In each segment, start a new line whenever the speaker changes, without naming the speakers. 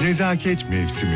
Nezaket mevsimi.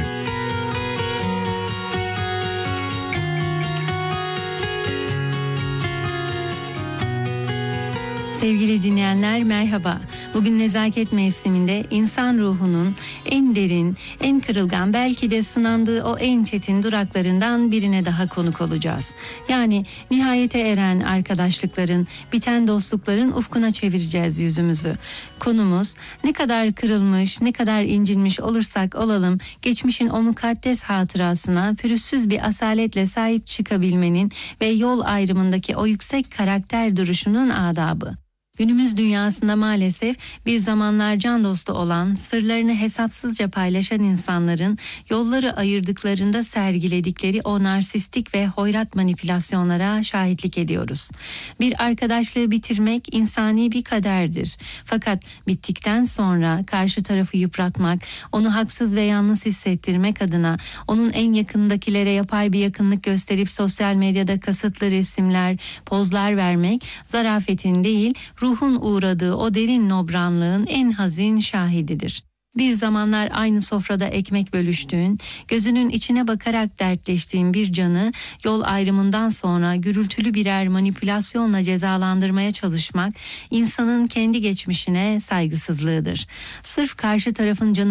Sevgili dinleyenler merhaba. Bugün nezaket mevsiminde insan ruhunun en derin, en kırılgan, belki de sınandığı o en çetin duraklarından birine daha konuk olacağız. Yani nihayete eren arkadaşlıkların, biten dostlukların ufkuna çevireceğiz yüzümüzü. Konumuz ne kadar kırılmış, ne kadar incinmiş olursak olalım, geçmişin o mukaddes hatırasına pürüzsüz bir asaletle sahip çıkabilmenin ve yol ayrımındaki o yüksek karakter duruşunun adabı. Günümüz dünyasında maalesef bir zamanlar can dostu olan, sırlarını hesapsızca paylaşan insanların yolları ayırdıklarında sergiledikleri o narsistik ve hoyrat manipülasyonlara şahitlik ediyoruz. Bir arkadaşlığı bitirmek insani bir kaderdir. Fakat bittikten sonra karşı tarafı yıpratmak, onu haksız ve yalnız hissettirmek adına onun en yakındakilere yapay bir yakınlık gösterip sosyal medyada kasıtlı resimler, pozlar vermek zarafetin değil, ruhun uğradığı o derin nobranlığın en hazin şahididir. Bir zamanlar aynı sofrada ekmek bölüştüğün, gözünün içine bakarak dertleştiğin bir canı yol ayrımından sonra gürültülü birer manipülasyonla cezalandırmaya çalışmak insanın kendi geçmişine saygısızlığıdır. Sırf karşı tarafın canı